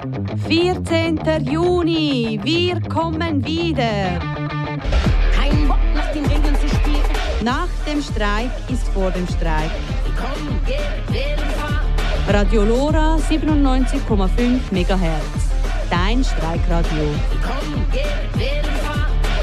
14. Juni, wir kommen wieder. Kein Bock nach den Regeln zu spielen. Nach dem Streik ist vor dem Streik. Komm, geh, wählen, fahr. Radio Lora 97,5 MHz. Dein Streikradio. Komm, geh, wählen, fahr.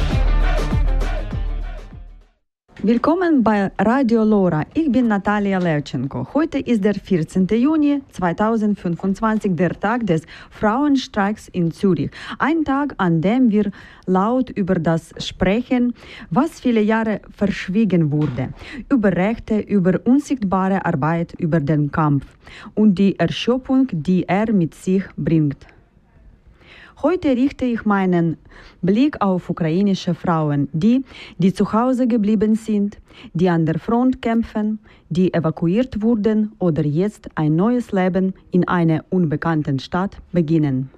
Willkommen bei Radio Lora. Ich bin Natalia Levchenko. Heute ist der 14. Juni 2025, der Tag des Frauenstreiks in Zürich. Ein Tag, an dem wir laut über das sprechen, was viele Jahre verschwiegen wurde. Über Rechte, über unsichtbare Arbeit, über den Kampf und die Erschöpfung, die er mit sich bringt. Heute richte ich meinen Blick auf ukrainische Frauen, die zu Hause geblieben sind, die an der Front kämpfen, die evakuiert wurden oder jetzt ein neues Leben in einer unbekannten Stadt beginnen.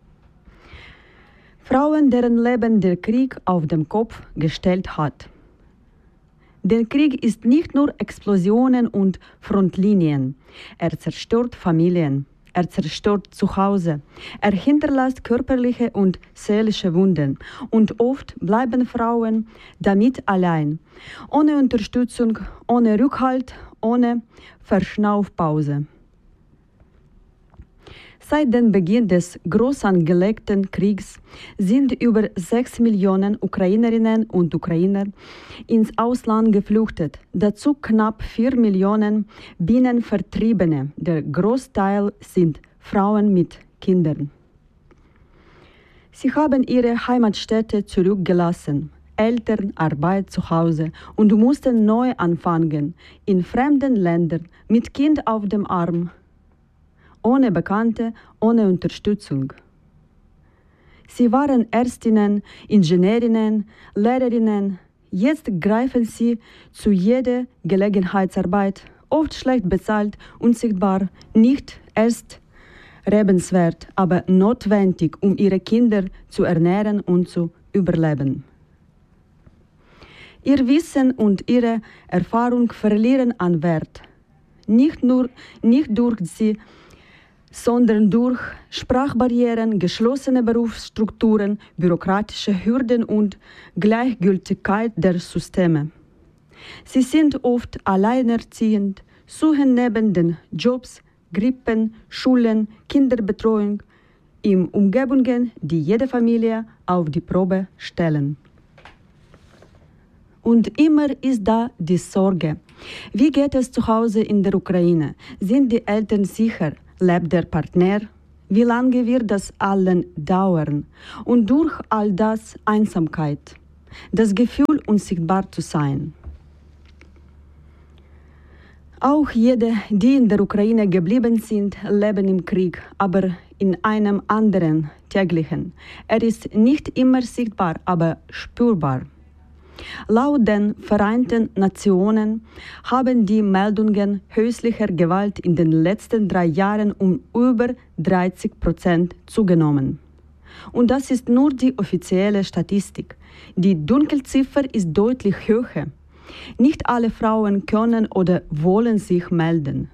Frauen, deren Leben der Krieg auf den Kopf gestellt hat. Der Krieg ist nicht nur Explosionen und Frontlinien. Er zerstört Familien. Er zerstört Zuhause. Er hinterlässt körperliche und seelische Wunden. Und oft bleiben Frauen damit allein. Ohne Unterstützung, ohne Rückhalt, ohne Verschnaufpause. Seit dem Beginn des groß angelegten Kriegs sind über 6 Millionen Ukrainerinnen und Ukrainer ins Ausland geflüchtet. Dazu knapp 4 Millionen Binnenvertriebene. Der Großteil sind Frauen mit Kindern. Sie haben ihre Heimatstätte zurückgelassen. Eltern, Arbeit zu Hause und mussten neu anfangen. In fremden Ländern, mit Kind auf dem Arm. Ohne Bekannte, ohne Unterstützung. Sie waren Ärztinnen, Ingenieurinnen, Lehrerinnen. Jetzt greifen sie zu jeder Gelegenheitsarbeit, oft schlecht bezahlt, unsichtbar, nicht erst lebenswert, aber notwendig, um ihre Kinder zu ernähren und zu überleben. Ihr Wissen und ihre Erfahrung verlieren an Wert. Nicht durch sie, sondern durch Sprachbarrieren, geschlossene Berufsstrukturen, bürokratische Hürden und Gleichgültigkeit der Systeme. Sie sind oft alleinerziehend, suchen neben den Jobs, Grippen, Schulen, Kinderbetreuung in Umgebungen, die jede Familie auf die Probe stellen. Und immer ist da die Sorge. Wie geht es zu Hause in der Ukraine? Sind die Eltern sicher? Lebt der Partner? Wie lange wird das allen dauern? Und durch all das Einsamkeit, das Gefühl, unsichtbar zu sein. Auch jene, die in der Ukraine geblieben sind, leben im Krieg, aber in einem anderen täglichen. Er ist nicht immer sichtbar, aber spürbar. Laut den Vereinten Nationen haben die Meldungen häuslicher Gewalt in den letzten 3 Jahren um über 30% zugenommen. Und das ist nur die offizielle Statistik. Die Dunkelziffer ist deutlich höher. Nicht alle Frauen können oder wollen sich melden.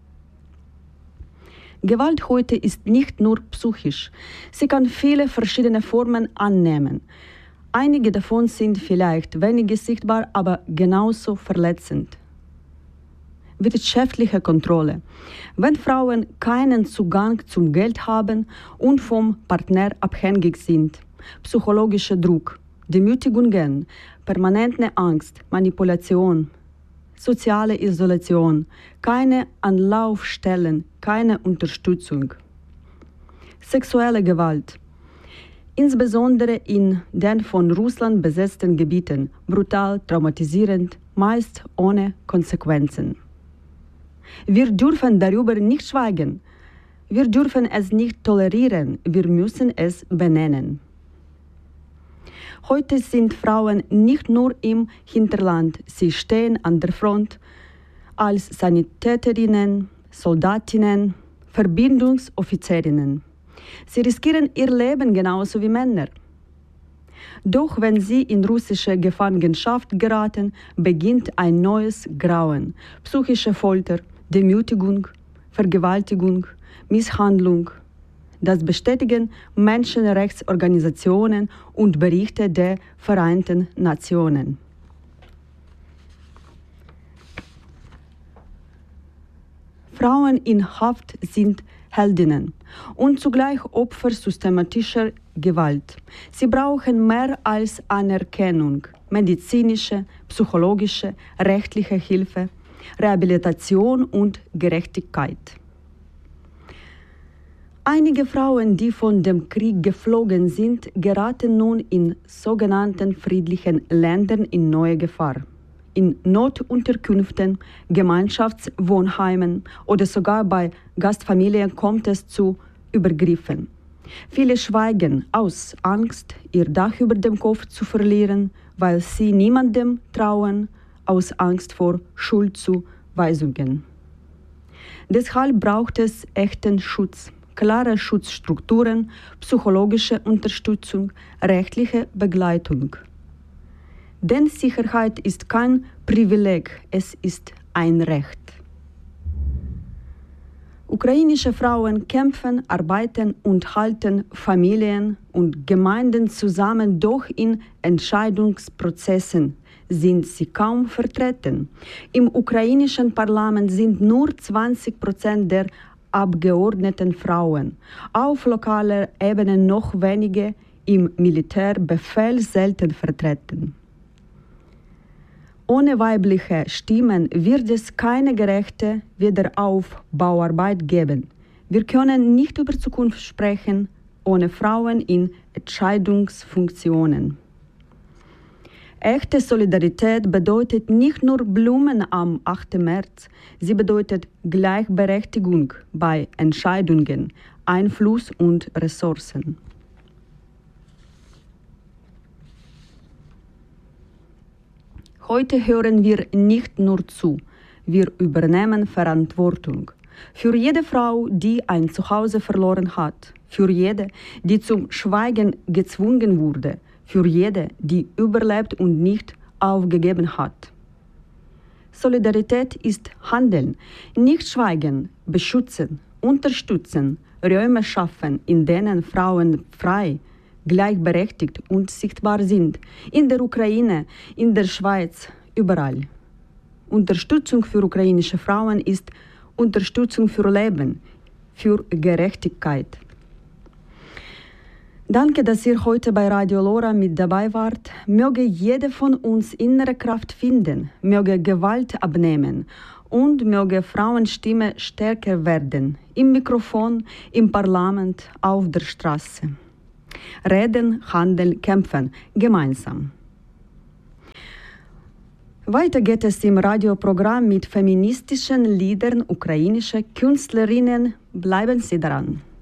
Gewalt heute ist nicht nur psychisch. Sie kann viele verschiedene Formen annehmen. Einige davon sind vielleicht weniger sichtbar, aber genauso verletzend. Wirtschaftliche Kontrolle. Wenn Frauen keinen Zugang zum Geld haben und vom Partner abhängig sind, psychologischer Druck, Demütigungen, permanente Angst, Manipulation, soziale Isolation, keine Anlaufstellen, keine Unterstützung. Sexuelle Gewalt. Insbesondere in den von Russland besetzten Gebieten, brutal, traumatisierend, meist ohne Konsequenzen. Wir dürfen darüber nicht schweigen. Wir dürfen es nicht tolerieren. Wir müssen es benennen. Heute sind Frauen nicht nur im Hinterland. Sie stehen an der Front als Sanitäterinnen, Soldatinnen, Verbindungsoffizierinnen. Sie riskieren ihr Leben genauso wie Männer. Doch wenn sie in russische Gefangenschaft geraten, beginnt ein neues Grauen. Psychische Folter, Demütigung, Vergewaltigung, Misshandlung, Das bestätigen Menschenrechtsorganisationen und Berichte der Vereinten Nationen. Frauen in Haft sind Heldinnen und zugleich Opfer systematischer Gewalt. Sie brauchen mehr als Anerkennung, medizinische, psychologische, rechtliche Hilfe, Rehabilitation und Gerechtigkeit. Einige Frauen, die von dem Krieg geflohen sind, geraten nun in sogenannten friedlichen Ländern in neue Gefahr. In Notunterkünften, Gemeinschaftswohnheimen oder sogar bei Gastfamilien kommt es zu Übergriffen. Viele schweigen aus Angst, ihr Dach über dem Kopf zu verlieren, weil sie niemandem trauen, aus Angst vor Schuldzuweisungen. Deshalb braucht es echten Schutz, klare Schutzstrukturen, psychologische Unterstützung, rechtliche Begleitung. Denn Sicherheit ist kein Privileg, es ist ein Recht. Ukrainische Frauen kämpfen, arbeiten und halten Familien und Gemeinden zusammen, doch in Entscheidungsprozessen sind sie kaum vertreten. Im ukrainischen Parlament sind nur 20% der Abgeordneten Frauen, auf lokaler Ebene noch wenige, im Militärbefehl selten vertreten. Ohne weibliche Stimmen wird es keine gerechte Wiederaufbauarbeit geben. Wir können nicht über Zukunft sprechen ohne Frauen in Entscheidungsfunktionen. Echte Solidarität bedeutet nicht nur Blumen am 8. März, sie bedeutet Gleichberechtigung bei Entscheidungen, Einfluss und Ressourcen. Heute hören wir nicht nur zu, wir übernehmen Verantwortung. Für jede Frau, die ein Zuhause verloren hat, für jede, die zum Schweigen gezwungen wurde, für jede, die überlebt und nicht aufgegeben hat. Solidarität ist Handeln, nicht Schweigen, beschützen, unterstützen, Räume schaffen, in denen Frauen frei, gleichberechtigt und sichtbar sind. In der Ukraine, in der Schweiz, überall. Unterstützung für ukrainische Frauen ist Unterstützung für Leben, für Gerechtigkeit. Danke, dass ihr heute bei Radio Lora mit dabei wart. Möge jede von uns innere Kraft finden, möge Gewalt abnehmen und möge Frauenstimme stärker werden. Im Mikrofon, im Parlament, auf der Straße. Reden, handeln, kämpfen, gemeinsam. Weiter geht es im Radioprogramm mit feministischen Liedern ukrainischer Künstlerinnen. Bleiben Sie dran.